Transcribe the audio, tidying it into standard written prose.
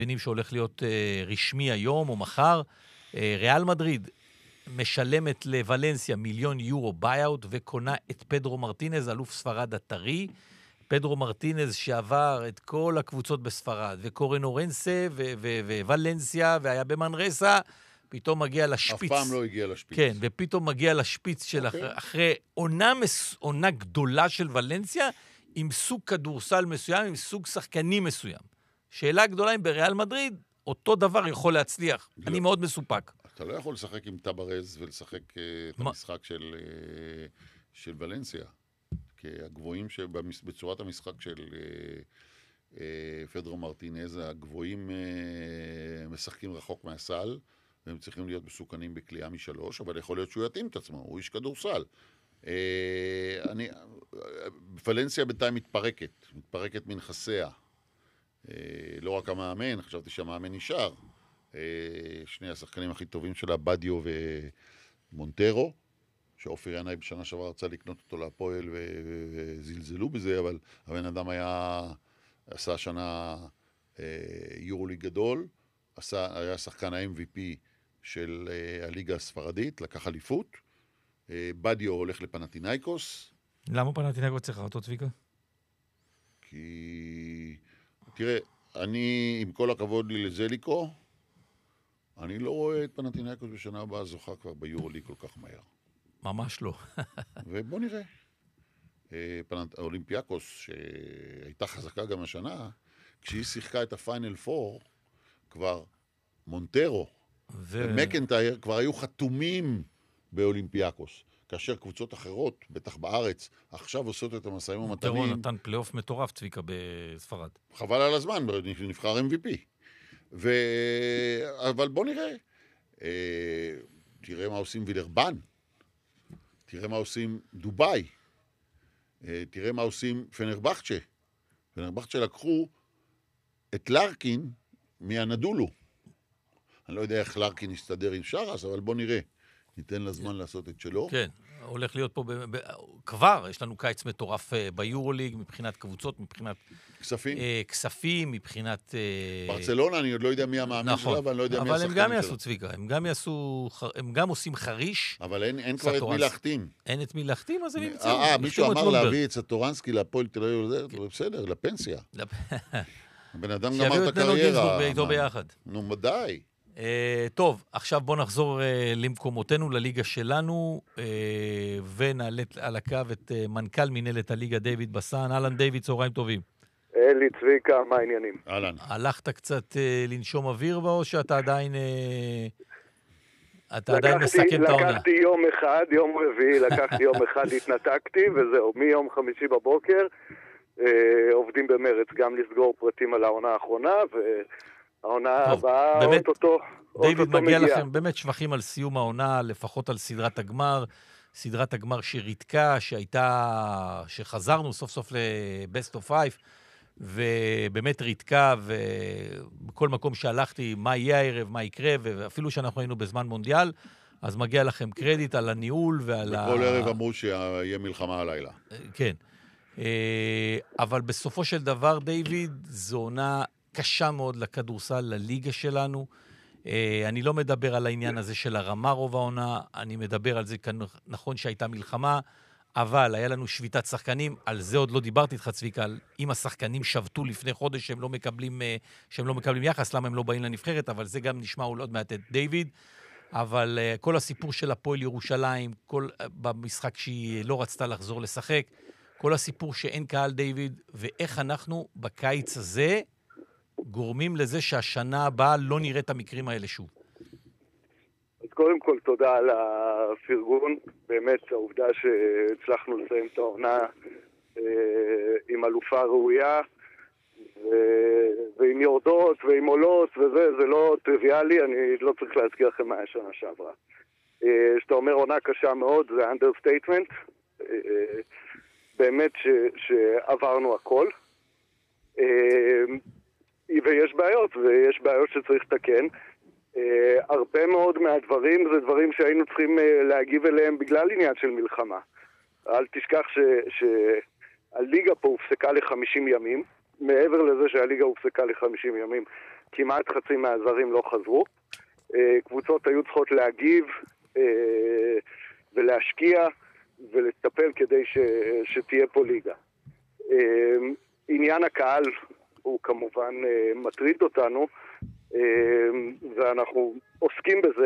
מבינים שהולך להיות רשמי היום או מחר. ריאל מדריד משלמת לוולנסיה 1,000,000 יורו ביי-אוט וקונה את פדרו מרטינז, אלוף ספרד הטרי. פדרו מרטינז שעבר את כל הקבוצות בספרד, וקורן אורנסה וולנסיה, והיה במנרסה, פתאום מגיע לשפיץ. אף פעם לא הגיע לשפיץ. כן, ופתאום מגיע לשפיץ של אחרי עונה גדולה של ולנסיה, עם סוג כדורסל מסוים, עם סוג שחקני מסוים. שאלה גדולה אם בריאל מדריד, אותו דבר יכול להצליח. אני מאוד מסופק. אתה לא יכול לשחק עם טברז ולשחק את המשחק של ולנסיה. כי הגבוהים בצורת המשחק של פדרו מרטינז, הגבוהים משחקים רחוק מהסל, והם צריכים להיות מסוכנים בקליעה מ3, אבל יכול להיות שהוא יתאים את עצמו, הוא איש כדורסל. ולנסיה בינתיים מתפרקת מנכסיה. לא רק המאמן, חשבתי שהמאמן נשאר. שני השחקנים הכי טובים שלה, בדיו ומונטרו, שאופיר ינאי בשנה שעברה רצה לקנות אותו להפועל וזלזלו בזה, אבל הבן אדם עשה שנה יורוליג גדול, היה שחקן ה-MVP של הליגה הספרדית, לקח אליפות. בדיו הולך לפנתינייקוס. למה פנתינייקוס צריך אותו, צביקה? כי תראה, אני עם כל הכבוד לי לזליקו, אני לא רואה את פנתינייקוס בשנה הבאה זוכה כבר ביורוליג כל כך מהר. ממש לא. ובוא נראה. אולימפיאקוס, שהייתה חזקה גם השנה, כשהיא שיחקה את הפיינל 4, כבר מונטרו ומקנטייר כבר היו חתומים באולימפיאקוס. כאשר קבוצות אחרות, בטח בארץ, עכשיו עושות את המסעים ומתנים. מונטרו נתן פלייאוף מטורף, צביקה, בספרד. חבל על הזמן, נבחר MVP. אבל בוא נראה. תראה מה עושים וילרבן. תראה מה עושים דוביי. תראה מה עושים פנרבחצ'ה. פנרבחצ'ה לקחו את לרקין מהנדולו. אני לא יודע איך לרקין יסתדר עם שרס, אבל בוא נראה. ניתן לזמן לעשות את שלו. כן, הולך להיות פה כבר, יש לנו קיץ מטורף ביורוליג, מבחינת קבוצות, מבחינת כספים, מבחינת ברצלונה, אני עוד לא יודע מי המאמן שלה, אבל אני לא יודע מי השחקנים שלה. אבל הם גם יעשו צביקה, הם גם עושים חריש. אבל אין כבר את מי להחתים. אין את מי להחתים, אז הם ימצאו. מישהו אמר להביא את סטורנסקי לפועל תל אביב, בסדר, לפנסיה. הבן אדם גמר את הקריירה. שיביאו את איתו ביחד. נו, מדי. טוב, עכשיו בוא נחזור למקומותינו, לליגה שלנו, ונעלה על הקו את מנכ"ל מנהלת הליגה דיוויד בסן. אהלן דיוויד, צהריים טובים. אלי, צביקה, מה העניינים? אהלן. הלכת קצת לנשום אוויר או שאתה עדיין מסכם את העונה? לקחתי יום אחד, יום רביעי, לקחתי יום אחד, התנתקתי, וזהו, מיום חמישי בבוקר, עובדים במרץ גם לסגור פרטים על העונה האחרונה, העונה הבאה, אוטוטו דיוויד, מגיע לכם באמת שבחים על סיום העונה, לפחות על סדרת הגמר, סדרת הגמר שריתקה, שחזרנו סוף סוף לבסט אוף 5, ובאמת ריתקה, ובכל מקום שהלכתי, מה יהיה הערב, מה יקרה, ואפילו שאנחנו היינו בזמן מונדיאל, אז מגיע לכם קרדיט על הניהול ועל בכל ערב אמרו שיהיה מלחמה הלילה. כן. אבל בסופו של דבר, דיוויד, זו עונה קשה מאוד לכדורסל, לליגה שלנו. אני לא מדבר על העניין הזה של הרמה רוב העונה, אני מדבר על זה, נכון שהייתה מלחמה, אבל היה לנו שביתת שחקנים, על זה עוד לא דיברתי איתך, צביקה, אם השחקנים שבתו לפני חודש שהם לא מקבלים יחס, למה הם לא באים לנבחרת, אבל זה גם נשמע עוד מעט את דיוויד, אבל כל הסיפור של הפועל ירושלים, במשחק שהיא לא רצתה לחזור לשחק, כל הסיפור שאין קהל דיוויד, ואיך אנחנו בקיץ הזה גורמים לזה שהשנה הבאה לא נראה את המקרים האלה שוב. אז קודם כל תודה על הפרגון, באמת העובדה שהצלחנו לסיים את העונה עם אלופה ראויה, ועם יורדות ועם עולות וזה, זה לא טריוויאלי, אני לא צריך להזכיר לכם מה השנה שעברה. שאתה אומר עונה קשה מאוד, זה understatement, באמת שעברנו הכל, ויש בעיות שצריך לתקן. הרבה מאוד מהדברים זה דברים שהיינו צריכים להגיב אליהם בגלל עניין של מלחמה. אל תשכח שהליגה פה הופסקה ל50 ימים, מעבר לזה שהליגה הופסקה ל50 ימים, כמעט חצי מהזרים לא חזרו. קבוצות היו צריכות להגיב ולהשקיע ולטפל כדי שתהיה פה ליגה. עניין הקהל הוא כמובן מטריד אותנו, ואנחנו עוסקים בזה.